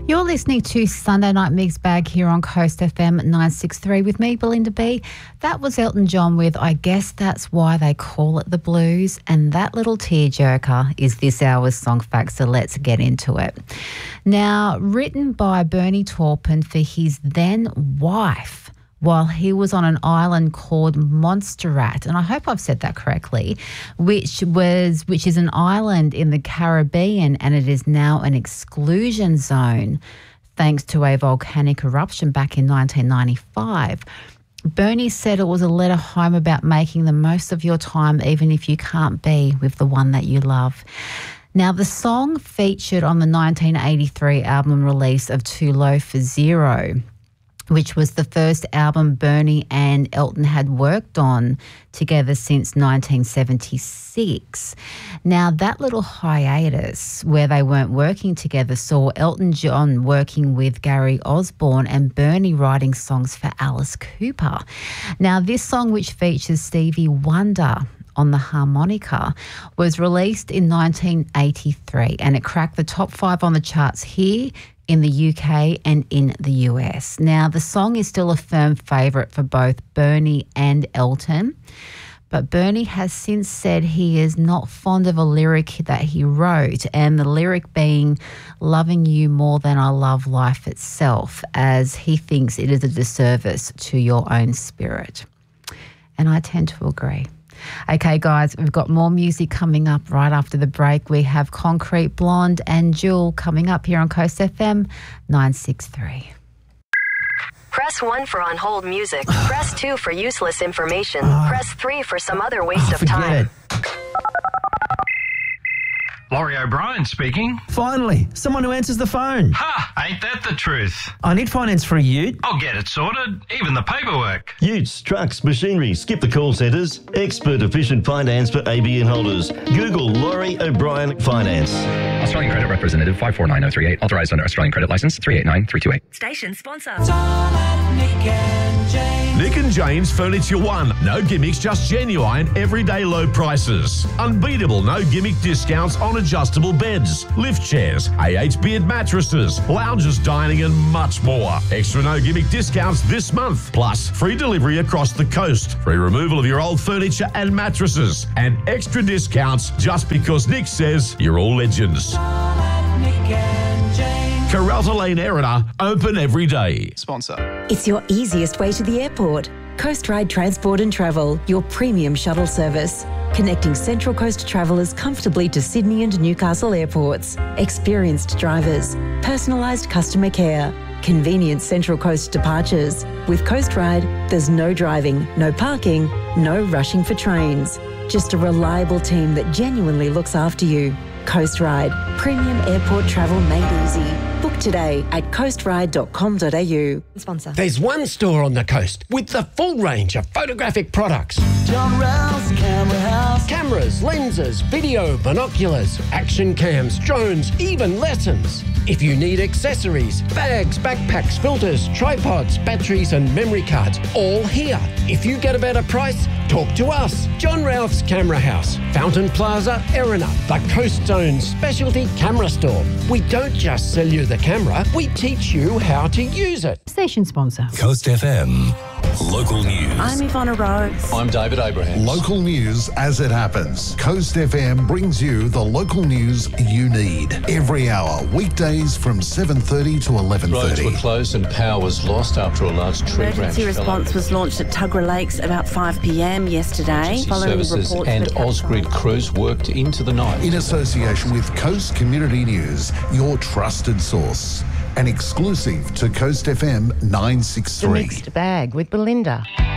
You're listening to Sunday Night Mixed Bag here on Coast FM 963 with me, Belinda B. That was Elton John with I Guess That's Why They Call It the Blues, and that little tearjerker is this hour's song fact, so let's get into it. Now, written by Bernie Taupin for his then wife while he was on an island called Montserrat, and I hope I've said that correctly, which is an island in the Caribbean, and it is now an exclusion zone thanks to a volcanic eruption back in 1995. Bernie said it was a letter home about making the most of your time even if you can't be with the one that you love. Now, the song featured on the 1983 album release of Too Low for Zero, which was the first album Bernie and Elton had worked on together since 1976. Now, that little hiatus where they weren't working together saw Elton John working with Gary Osborne and Bernie writing songs for Alice Cooper. Now, this song, which features Stevie Wonder on the harmonica, was released in 1983 and it cracked the top 5 on the charts here in the UK and in the US. Now, the song is still a firm favourite for both Bernie and Elton, but Bernie has since said he is not fond of a lyric that he wrote, and the lyric being loving you more than I love life itself, as he thinks it is a disservice to your own spirit. And I tend to agree. Okay, guys, we've got more music coming up right after the break. We have Concrete Blonde and Jewel coming up here on Coast FM 963. Press 1 for on hold music. Press 2 for useless information. Press 3 for some other waste of time. Laurie O'Brien speaking. Finally, someone who answers the phone. Ha! Ain't that the truth? I need finance for a ute. I'll get it sorted, even the paperwork. Utes, trucks, machinery, skip the call centres. Expert efficient finance for ABN holders. Google Laurie O'Brien Finance. Australian Credit Representative 549038. Authorised under Australian Credit Licence 389328. Station sponsor. Nick and Jane's Furniture One. No gimmicks, just genuine, everyday low prices. Unbeatable, no gimmick discounts on adjustable beds, lift chairs, AH Beard mattresses, lounges, dining and much more. Extra no gimmick discounts this month. Plus, free delivery across the coast. Free removal of your old furniture and mattresses. And extra discounts just because Nick says you're all legends. Caralta Lane Erina, open every day. Sponsor. It's your easiest way to the airport. Coast Ride Transport and Travel, your premium shuttle service. Connecting Central Coast travellers comfortably to Sydney and Newcastle airports. Experienced drivers, personalised customer care, convenient Central Coast departures. With Coast Ride, there's no driving, no parking, no rushing for trains. Just a reliable team that genuinely looks after you. Coast Ride, premium airport travel made easy. Book today at coastride.com.au. Sponsor. There's one store on the coast with the full range of photographic products. John Rouse Camera House. Cameras, lenses, video, binoculars, action cams, drones, even lessons. If you need accessories, bags, backpacks, filters, tripods, batteries and memory cards, all here. If you get a better price, talk to us. John Ralph's Camera House, Fountain Plaza, Erina, the Coast Zone specialty camera store. We don't just sell you the camera, we teach you how to use it. Station sponsor. Coast FM. Local news. I'm Ivana Rose. I'm David Abraham. Local news as it happens. Coast FM brings you the local news you need every hour, weekdays from 7:30 to 11:30. Roads were closed and power was lost after a large tree branch. Emergency response was launched at Tuggerah Lakes about 5 p.m. yesterday. Following Services reports and that Ausgrid crews worked into the night. In association with Coast Community News, your trusted source. An exclusive to Coast FM 963. The Mixed Bag with Belinda.